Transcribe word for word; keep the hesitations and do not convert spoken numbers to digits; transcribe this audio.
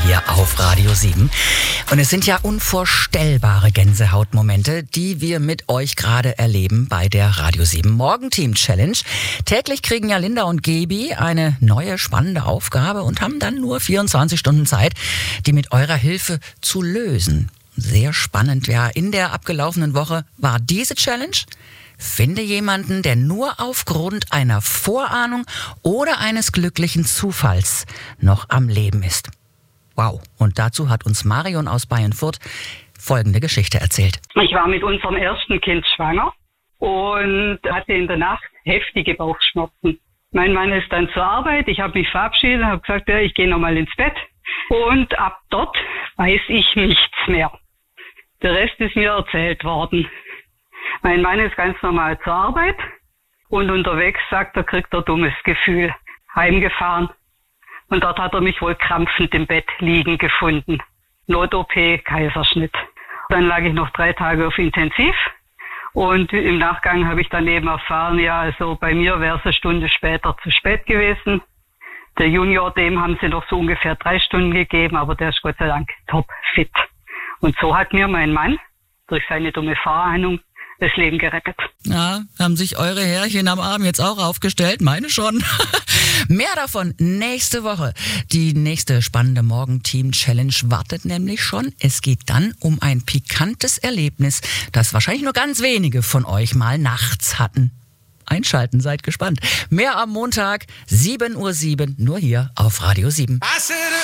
hier auf Radio sieben. Und es sind ja unvorstellbare Gänsehautmomente, die wir mit euch gerade erleben bei der Radio sieben Morgenteam Challenge. Täglich kriegen ja Linda und Gebi eine neue spannende Aufgabe und haben dann nur vierundzwanzig Stunden Zeit, die mit eurer Hilfe zu lösen. Sehr spannend, ja. In der abgelaufenen Woche war diese Challenge: Finde jemanden, der nur aufgrund einer Vorahnung oder eines glücklichen Zufalls noch am Leben ist. Wow. Und dazu hat uns Marion aus Bayern-Furth folgende Geschichte erzählt. Ich war mit unserem ersten Kind schwanger und hatte in der Nacht heftige Bauchschmerzen. Mein Mann ist dann zur Arbeit, ich habe mich verabschiedet, habe gesagt, ja, ich gehe nochmal ins Bett. Und ab dort weiß ich nichts mehr. Der Rest ist mir erzählt worden. Mein Mann ist ganz normal zur Arbeit und unterwegs, sagt er, kriegt er dummes Gefühl. Heimgefahren und dort hat er mich wohl krampfend im Bett liegen gefunden. Not-O P, Kaiserschnitt. Dann lag ich noch drei Tage auf Intensiv und im Nachgang habe ich dann eben erfahren, ja, also bei mir wäre es eine Stunde später zu spät gewesen. Der Junior, dem haben sie noch so ungefähr drei Stunden gegeben, aber der ist Gott sei Dank top fit. Und so hat mir mein Mann durch seine dumme Vorahnung das Leben gerettet. Ja, haben sich eure Härchen am Arm jetzt auch aufgestellt? Meine schon. Mehr davon nächste Woche. Die nächste spannende Morgenteam-Challenge wartet nämlich schon. Es geht dann um ein pikantes Erlebnis, das wahrscheinlich nur ganz wenige von euch mal nachts hatten. Einschalten, seid gespannt. Mehr am Montag, sieben Uhr sieben, nur hier auf Radio sieben.